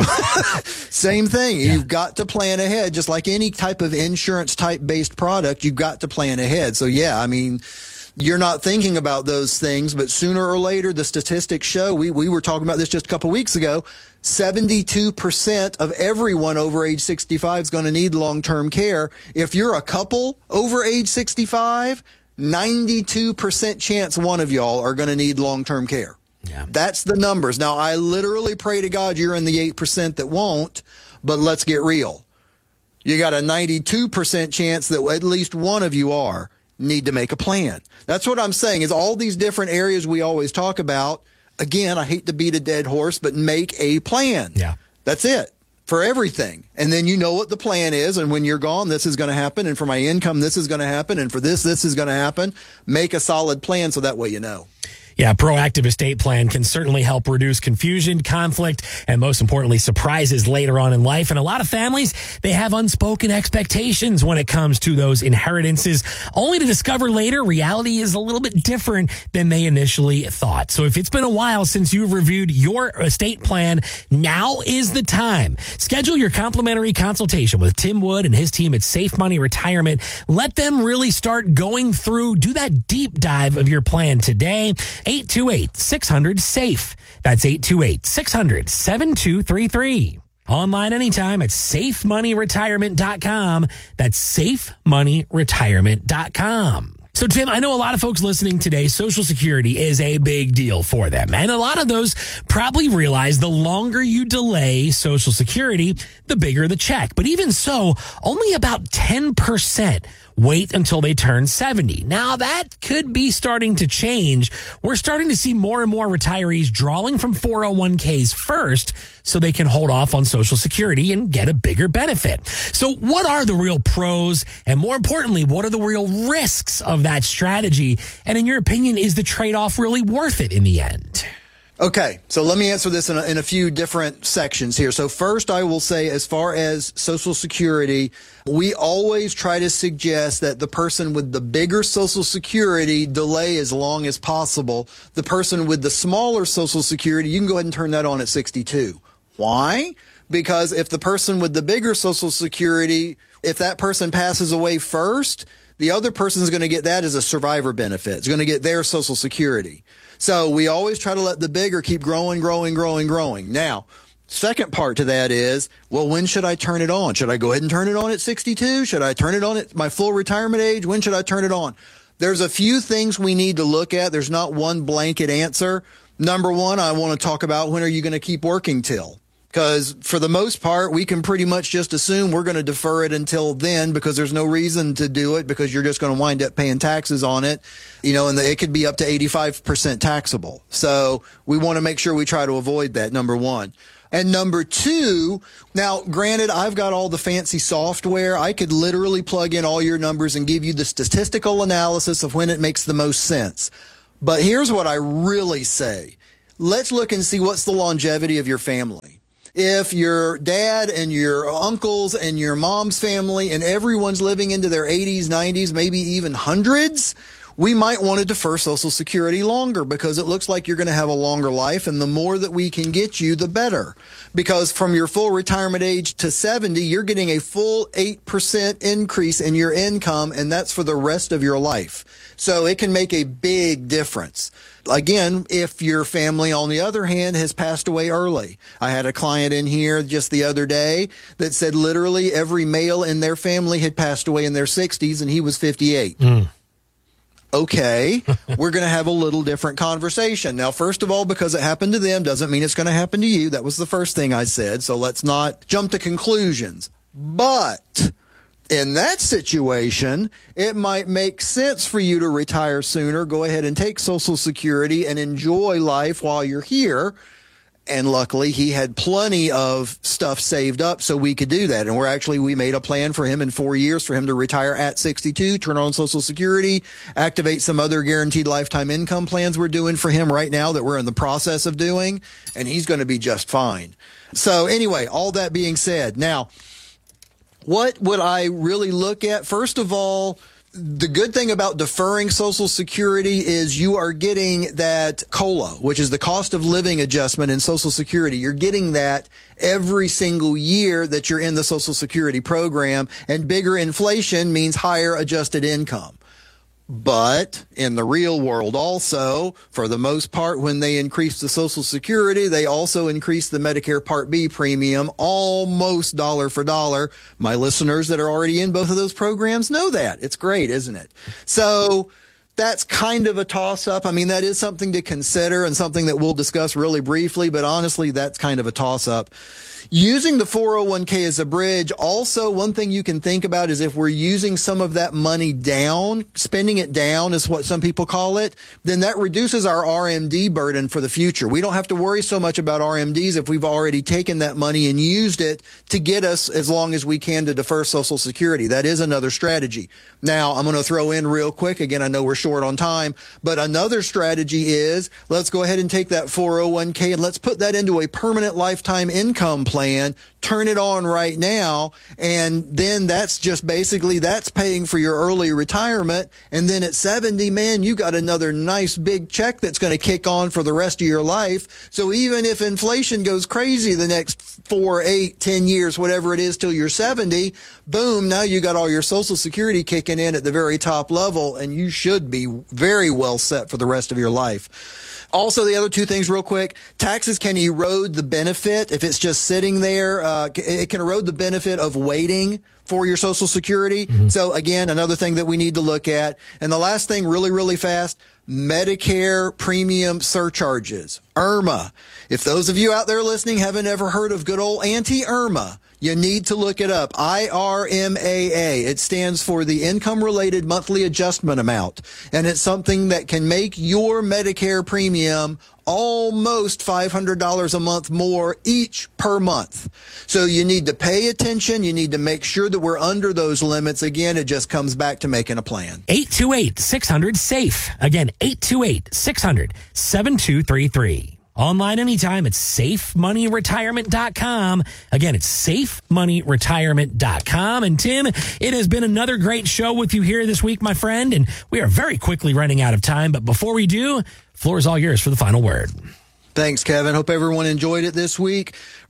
Same thing. Yeah. You've got to plan ahead. Just like any type of insurance type based product, you've got to plan ahead. So yeah, I mean, you're not thinking about those things, but sooner or later, the statistics show, we, we were talking about this just a couple weeks ago, seventy-two percent of everyone over age sixty-five is going to need long-term care. If you're a couple over age sixty-five, ninety-two percent chance one of y'all are going to need long-term care. Yeah. That's the numbers. Now, I literally pray to God you're in the eight percent that won't, but let's get real. You got a ninety-two percent chance that at least one of you are. Need to make a plan. That's what I'm saying is all these different areas we always talk about. Again, I hate to beat a dead horse, but make a plan. Yeah. That's it for everything. And then you know what the plan is. And when you're gone, this is going to happen. And for my income, this is going to happen. And for this, this is going to happen. Make a solid plan so that way you know. Yeah, proactive estate plan can certainly help reduce confusion, conflict, and most importantly, surprises later on in life. And a lot of families, they have unspoken expectations when it comes to those inheritances, only to discover later reality is a little bit different than they initially thought. So if it's been a while since you've reviewed your estate plan, now is the time. Schedule your complimentary consultation with Tim Wood and his team at Safe Money Retirement. Let them really start going through, do that deep dive of your plan today. eight two eight, six hundred, SAFE. That's eight two eight, six hundred, seven two three three. Online anytime at safe money retirement dot com. That's safe money retirement dot com. So, Tim, I know a lot of folks listening today, Social Security is a big deal for them. And a lot of those probably realize the longer you delay Social Security, the bigger the check. But even so, only about ten percent wait until they turn seventy. Now, that could be starting to change. We're starting to see more and more retirees drawing from four oh one k's first so they can hold off on Social Security and get a bigger benefit. So what are the real pros? And more importantly, what are the real risks of that strategy? And in your opinion, is the trade-off really worth it in the end? Okay, so let me answer this in a, in a few different sections here. So first, I will say as far as Social Security, we always try to suggest that the person with the bigger Social Security delay as long as possible. The person with the smaller Social Security, you can go ahead and turn that on at sixty-two. Why? Because if the person with the bigger Social Security, if that person passes away first, The other person is going to get that as a survivor benefit. It's going to get their Social Security. So we always try to let the bigger keep growing, growing, growing, growing. Now, second part to that is, well, when should I turn it on? Should I go ahead and turn it on at sixty-two? Should I turn it on at my full retirement age? When should I turn it on? There's a few things we need to look at. There's not one blanket answer. Number one, I want to talk about when are you going to keep working till? Because for the most part, we can pretty much just assume we're going to defer it until then because there's no reason to do it because you're just going to wind up paying taxes on it, you know, and the, it could be up to eighty-five percent taxable. So we want to make sure we try to avoid that, number one. And number two, now, granted, I've got all the fancy software. I could literally plug in all your numbers and give you the statistical analysis of when it makes the most sense. But here's what I really say. Let's look and see what's the longevity of your family. If your dad and your uncles and your mom's family and everyone's living into their eighties, nineties, maybe even hundreds, we might want to defer Social Security longer because it looks like you're going to have a longer life, and the more that we can get you, the better. Because from your full retirement age to seventy, you're getting a full eight percent increase in your income, and that's for the rest of your life. So it can make a big difference. Again, if your family, on the other hand, has passed away early. I had a client in here just the other day that said literally every male in their family had passed away in their sixties, and he was fifty-eight. Mm. Okay, we're going to have a little different conversation. Now, first of all, because it happened to them doesn't mean it's going to happen to you. That was the first thing I said, so let's not jump to conclusions. But in that situation, it might make sense for you to retire sooner, go ahead and take Social Security and enjoy life while you're here. And luckily, he had plenty of stuff saved up so we could do that. And we're actually, we made a plan for him in four years for him to retire at sixty-two, turn on Social Security, activate some other guaranteed lifetime income plans we're doing for him right now that we're in the process of doing. And he's going to be just fine. So anyway, all that being said, now, what would I really look at? First of all, the good thing about deferring Social Security is you are getting that COLA, which is the cost of living adjustment in Social Security. You're getting that every single year that you're in the Social Security program, and bigger inflation means higher adjusted income. But in the real world also, for the most part, when they increase the Social Security, they also increase the Medicare Part B premium almost dollar for dollar. My listeners that are already in both of those programs know that. It's great, isn't it? So that's kind of a toss-up. I mean, that is something to consider and something that we'll discuss really briefly, but honestly, that's kind of a toss-up. Using the four oh one k as a bridge, also one thing you can think about is if we're using some of that money down, spending it down is what some people call it, then that reduces our R M D burden for the future. We don't have to worry so much about R M Ds if we've already taken that money and used it to get us as long as we can to defer Social Security. That is another strategy. Now, I'm going to throw in real quick, again, I know we're short on time, but another strategy is let's go ahead and take that four oh one k and let's put that into a permanent lifetime income plan. Turn it on right now, and then that's just basically that's paying for your early retirement, and then at seventy, man, you got another nice big check that's going to kick on for the rest of your life. So even if inflation goes crazy the next four, eight, ten years, whatever it is till you're seventy, boom, now you got all your Social Security kicking in at the very top level, and you should be very well set for the rest of your life. Also, the other two things real quick, taxes can erode the benefit. If it's just sitting there, uh, it can erode the benefit of waiting for your Social Security. Mm-hmm. So again, another thing that we need to look at. And the last thing really, really fast, Medicare premium surcharges, IRMA. If those of you out there listening haven't ever heard of good old Auntie Irma, you need to look it up. I R M A A. It stands for the Income-Related Monthly Adjustment Amount. And it's something that can make your Medicare premium almost five hundred dollars a month more each per month. So you need to pay attention. You need to make sure that we're under those limits. Again, it just comes back to making a plan. eight two eight, six hundred, SAFE. Again, eight two eight, six hundred, seven two three three. Online anytime at safe money retirement dot com. Again, it's safe money retirement dot com. And Tim, it has been another great show with you here this week, my friend. And we are very quickly running out of time. But before we do, floor is all yours for the final word. Thanks, Kevin. Hope everyone enjoyed it this week.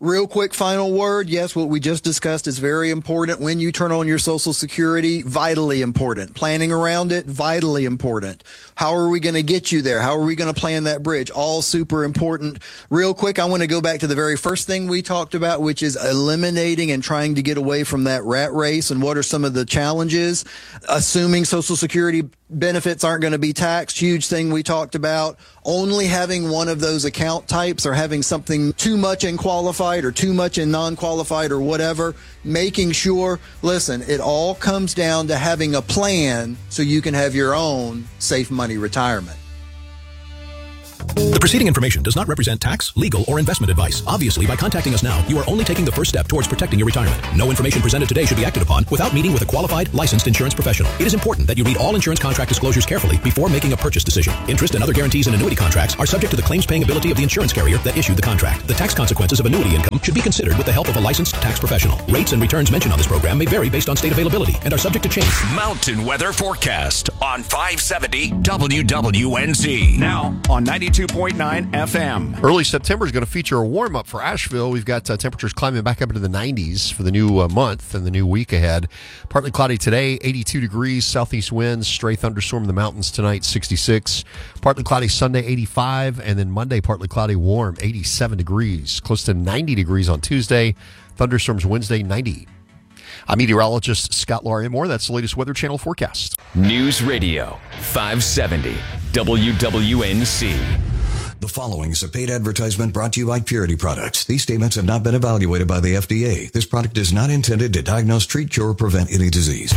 Real quick final word. Yes, what we just discussed is very important. When you turn on your Social Security, vitally important. Planning around it, vitally important. How are we going to get you there? How are we going to plan that bridge? All super important. Real quick, I want to go back to the very first thing we talked about, which is eliminating and trying to get away from that rat race. And what are some of the challenges? Assuming Social Security benefits aren't going to be taxed, huge thing we talked about. Only having one of those account types or having something too much in qualified or too much in non-qualified or whatever, making sure, listen, it all comes down to having a plan so you can have your own safe money retirement. The preceding information does not represent tax, legal, or investment advice. Obviously, by contacting us now, you are only taking the first step towards protecting your retirement. No information presented today should be acted upon without meeting with a qualified, licensed insurance professional. It is important that you read all insurance contract disclosures carefully before making a purchase decision. Interest and other guarantees in annuity contracts are subject to the claims-paying ability of the insurance carrier that issued the contract. The tax consequences of annuity income should be considered with the help of a licensed tax professional. Rates and returns mentioned on this program may vary based on state availability and are subject to change. Mountain Weather Forecast on five seventy W W N Z. Now on ninety-two point nine F M. Early September is going to feature a warm-up for Asheville. We've got uh, temperatures climbing back up into the nineties for the new uh, month and the new week ahead. Partly cloudy today, eighty-two degrees, southeast winds, stray thunderstorm in the mountains tonight, sixty-six. Partly cloudy Sunday, eighty-five, and then Monday, partly cloudy, warm, eighty-seven degrees. Close to ninety degrees on Tuesday. Thunderstorms Wednesday, ninety. I'm meteorologist Scott Larimore. That's the latest Weather Channel forecast. News Radio, five seventy W W N Z. The following is a paid advertisement brought to you by Purity Products. These statements have not been evaluated by the F D A. This product is not intended to diagnose, treat, cure, or prevent any disease.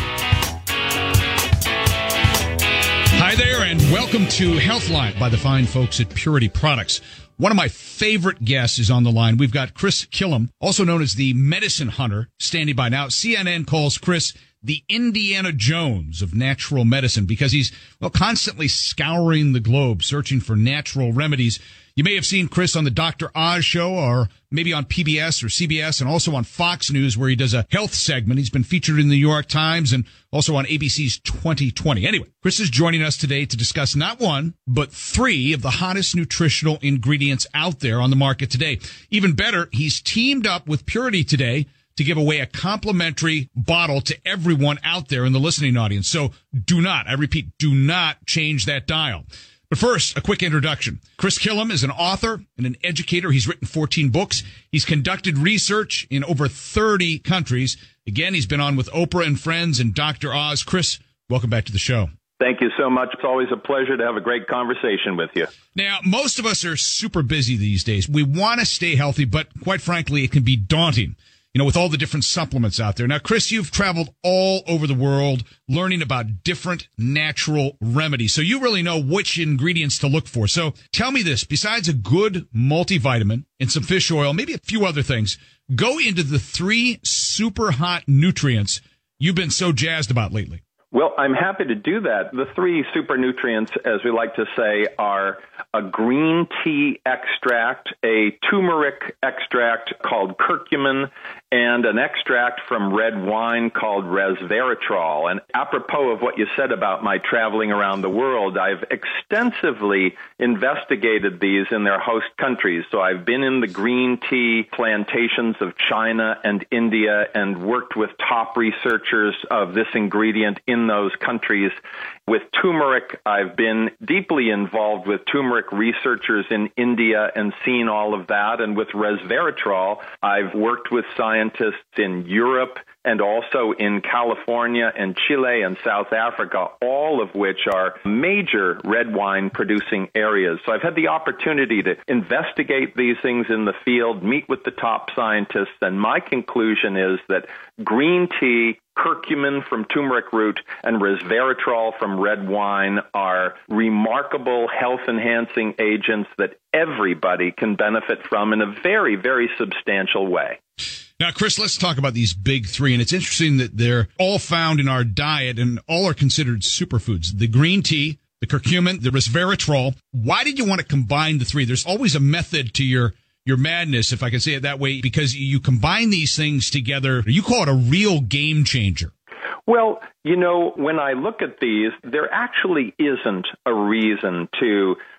Hi there, and welcome to Healthline by the fine folks at Purity Products. One of my favorite guests is on the line. We've got Chris Killam, also known as the Medicine Hunter, standing by now. C N N calls Chris the Indiana Jones of natural medicine because he's, well, constantly scouring the globe, searching for natural remedies. You may have seen Chris on the Doctor Oz show or maybe on P B S or C B S and also on Fox News where he does a health segment. He's been featured in the New York Times and also on A B C's twenty twenty. Anyway, Chris is joining us today to discuss not one, but three of the hottest nutritional ingredients out there on the market today. Even better, he's teamed up with Purity today to give away a complimentary bottle to everyone out there in the listening audience. So do not, I repeat, do not change that dial. But first, a quick introduction. Chris Killam is an author and an educator. He's written fourteen books. He's conducted research in over thirty countries. Again, he's been on with Oprah and Friends and Doctor Oz. Chris, welcome back to the show. Thank you so much. It's always a pleasure to have a great conversation with you. Now, most of us are super busy these days. We want to stay healthy, but quite frankly, it can be daunting, you know, with all the different supplements out there. Now, Chris, you've traveled all over the world learning about different natural remedies. So you really know which ingredients to look for. So tell me this, besides a good multivitamin and some fish oil, maybe a few other things, go into the three super hot nutrients you've been so jazzed about lately. Well, I'm happy to do that. The three super nutrients, as we like to say, are a green tea extract, a turmeric extract called curcumin, and an extract from red wine called resveratrol. And apropos of what you said about my traveling around the world, I've extensively investigated these in their host countries. So I've been in the green tea plantations of China and India and worked with top researchers of this ingredient in those countries. With turmeric, I've been deeply involved with turmeric researchers in India and seen all of that. And with resveratrol, I've worked with scientists in Europe and also in California and Chile and South Africa, all of which are major red wine producing areas. So I've had the opportunity to investigate these things in the field, meet with the top scientists, and my conclusion is that green tea, curcumin from turmeric root, and resveratrol from red wine are remarkable health-enhancing agents that everybody can benefit from in a very, very substantial way. Now, Chris, let's talk about these big three. And it's interesting that they're all found in our diet and all are considered superfoods. The green tea, the curcumin, the resveratrol. Why did you want to combine the three? There's always a method to your your madness, if I can say it that way, because you combine these things together. You call it a real game changer. Well, you know, when I look at these, there actually isn't a reason to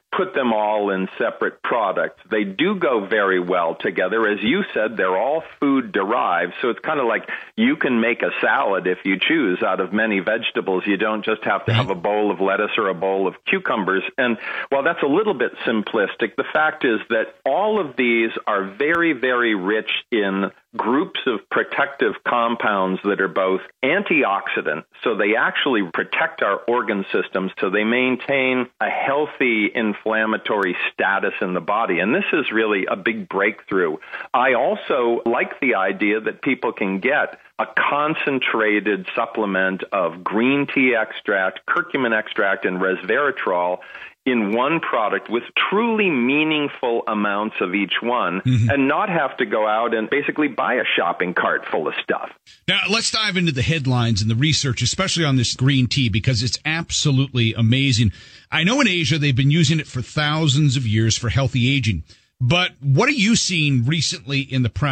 put them all in separate products. They do go very well together. As you said, they're all food derived, so it's kind of like you can make a salad if you choose out of many vegetables. You don't just have to have a bowl of lettuce or a bowl of cucumbers. And while that's a little bit simplistic, the fact is that all of these are very, very rich in groups of protective compounds that are both antioxidant, so they actually protect our organ systems, so they maintain a healthy inflammatory status in the body. And this is really a big breakthrough. I also like the idea that people can get a concentrated supplement of green tea extract, curcumin extract, and resveratrol in one product with truly meaningful amounts of each one, mm-hmm. and not have to go out and basically buy a shopping cart full of stuff. Now, let's dive into the headlines and the research, especially on this green tea, because it's absolutely amazing. I know in Asia they've been using it for thousands of years for healthy aging. But what are you seeing recently in the press?